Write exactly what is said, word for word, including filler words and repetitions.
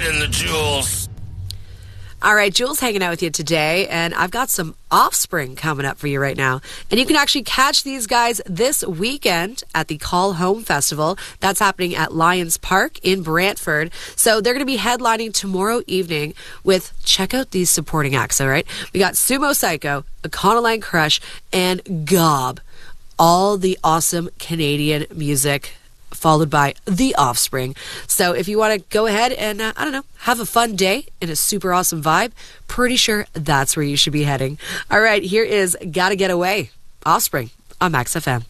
in the Jules. All right, Jules hanging out with you today, and I've got some Offspring coming up for you right now. And you can actually catch these guys this weekend at the Call Home Festival. That's happening at Lions Park in Brantford. So they're going to be headlining tomorrow evening with, check out these supporting acts, all right? We got Sumo Psycho, Econoline Crush, and Gob. All the awesome Canadian music, followed by The Offspring. So if you want to go ahead and, uh, I don't know, have a fun day in a super awesome vibe, pretty sure that's where you should be heading. All right, here is Gotta Get Away, Offspring on Max F M.